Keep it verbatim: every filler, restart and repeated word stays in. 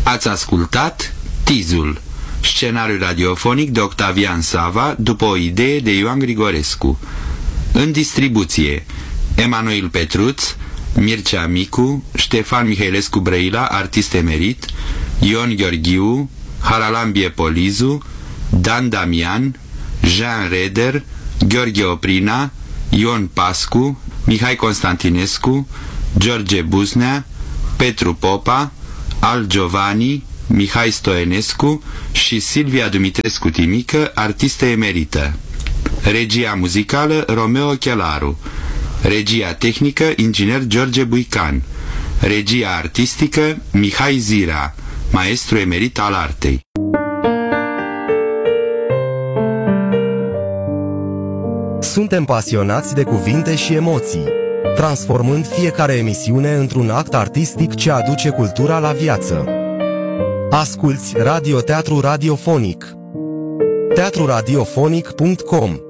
Ați ascultat Tizul, scenariu radiofonic de Octavian Sava, după o idee de Ioan Grigorescu. În distribuție: Emanuel Petruț, Mircea Micu, Ștefan Mihailescu Brăila, artist emerit, Ion Gheorghiu, Haralambie Polizu, Dan Damian, Jean Reder, Gheorghe Oprina, Ion Pascu, Mihai Constantinescu, George Buznea, Petru Popa, Al Giovanni, Mihai Stoenescu și Silvia Dumitrescu Timică, artistă emerită. Regia muzicală Romeo Chelaru. Regia tehnică inginer George Buican. Regia artistică Mihai Zira, maestru emerit al artei. Suntem pasionați de cuvinte și emoții, transformând fiecare emisiune într-un act artistic ce aduce cultura la viață. Asculți Radioteatru Radiofonic. teatru radiofonic punct com